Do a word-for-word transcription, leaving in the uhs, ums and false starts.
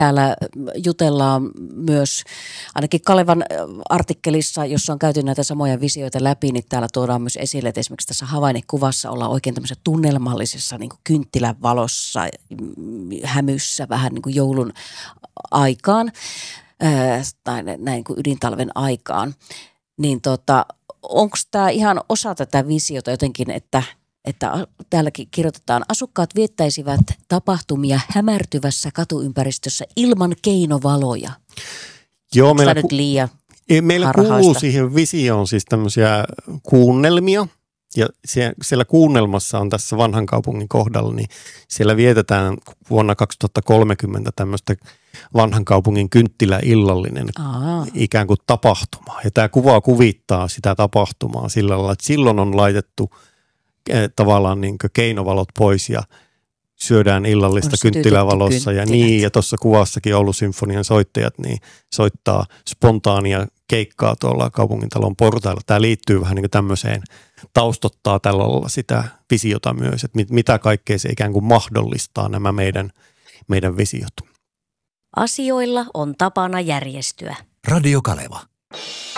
Täällä jutellaan myös, ainakin Kalevan artikkelissa, jossa on käyty näitä samoja visioita läpi, niin täällä tuodaan myös esille, että esimerkiksi tässä havainnekuvassa ollaan oikein tämmöisessä tunnelmallisessa niin kuin kynttilän valossa, hämyssä vähän niin kuin joulun aikaan, ää, tai näin kuin ydintalven aikaan. Niin tota, onko tämä ihan osa tätä visiota jotenkin, että että täälläkin kirjoitetaan, asukkaat viettäisivät tapahtumia hämärtyvässä katuympäristössä ilman keinovaloja. Joo, meillä, nyt liian meillä harhaista? kuuluu siihen visioon siis tämmöisiä kuunnelmia. Ja siellä kuunnelmassa on tässä vanhan kaupungin kohdalla, niin siellä vietetään vuonna kaksituhattakolmekymmentä tämmöistä vanhan kaupungin kynttiläillallinen Aa. ikään kuin tapahtuma. Ja tämä kuva kuvittaa sitä tapahtumaa sillä lailla, että silloin on laitettu tavallaan niin kuin keinovalot pois ja syödään illallista kynttilävalossa ja niin, ja tuossa kuvassakin Oulun symfonian soittajat niin soittaa spontaania keikkaa tuolla kaupungintalon portailla. Tämä liittyy vähän niin kuin tämmöiseen, taustottaa tällä lailla sitä visiota myös, että mit, mitä kaikkea se ikään kuin mahdollistaa nämä meidän, meidän visiot. Asioilla on tapana järjestyä. Radio Kaleva.